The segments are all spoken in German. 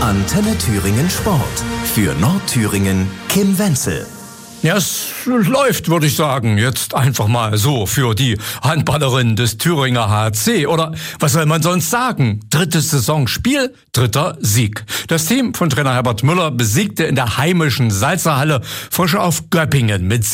Antenne Thüringen Sport. Für Nordthüringen Kim Wenzel. Ja, es läuft, würde ich sagen, jetzt einfach mal so für die Handballerin des Thüringer HC. Oder was soll man sonst sagen? 3. Saisonspiel, 3. Sieg. Das Team von Trainer Herbert Müller besiegte in der heimischen Salzerhalle frisch auf Göppingen mit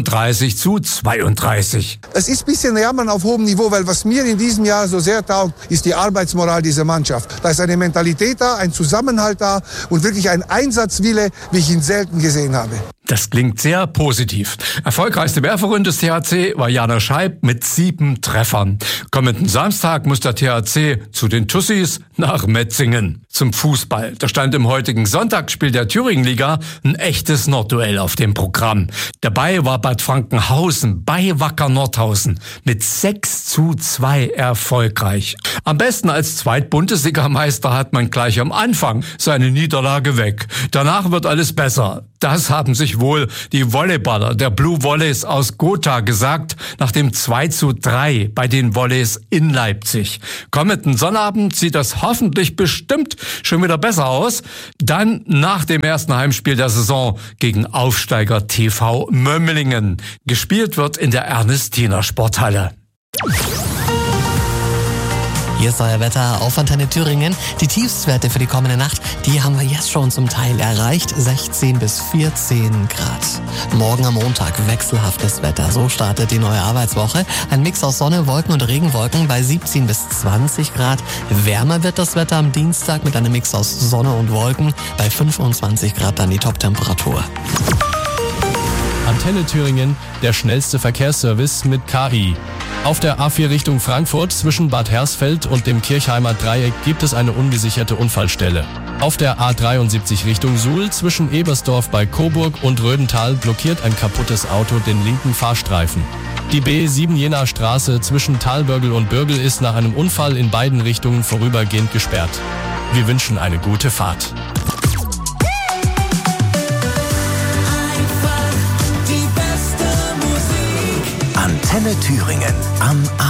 37-32. Es ist ein bisschen Jammern auf hohem Niveau, weil was mir in diesem Jahr so sehr taugt, ist die Arbeitsmoral dieser Mannschaft. Da ist eine Mentalität da, ein Zusammenhalt da und wirklich ein Einsatzwille, wie ich ihn selten gesehen habe. Das klingt sehr positiv. Erfolgreichste Werferin des THC war Jana Scheib mit 7 Treffern. Kommenden Samstag muss der THC zu den Tussis nach Metzingen. Zum Fußball. Da stand im heutigen Sonntagsspiel der Thüringenliga ein echtes Nordduell auf dem Programm. Dabei war Bad Frankenhausen bei Wacker Nordhausen mit 6:2 erfolgreich. Am besten als Zweitbundesligameister hat man gleich am Anfang seine Niederlage weg. Danach wird alles besser. Das haben sich wohl die Volleyballer der Blue Volleys aus Gotha gesagt, nach dem 2:3 bei den Volleys in Leipzig. Kommenden Sonnabend sieht das hoffentlich bestimmt schon wieder besser aus. Dann nach dem ersten Heimspiel der Saison gegen Aufsteiger TV Mömlingen. Gespielt wird in der Ernestiner Sporthalle. Hier ist euer Wetter auf Antenne Thüringen. Die Tiefstwerte für die kommende Nacht, die haben wir jetzt schon zum Teil erreicht. 16 bis 14 Grad. Morgen am Montag wechselhaftes Wetter. So startet die neue Arbeitswoche. Ein Mix aus Sonne, Wolken und Regenwolken bei 17 bis 20 Grad. Wärmer wird das Wetter am Dienstag mit einem Mix aus Sonne und Wolken. Bei 25 Grad dann die Toptemperatur. Antenne Thüringen, der schnellste Verkehrsservice mit KI. Auf der A4 Richtung Frankfurt zwischen Bad Hersfeld und dem Kirchheimer Dreieck gibt es eine ungesicherte Unfallstelle. Auf der A73 Richtung Suhl zwischen Ebersdorf bei Coburg und Rödental blockiert ein kaputtes Auto den linken Fahrstreifen. Die B7 Jenaer Straße zwischen Talbörgel und Bürgel ist nach einem Unfall in beiden Richtungen vorübergehend gesperrt. Wir wünschen eine gute Fahrt. Antenne Thüringen am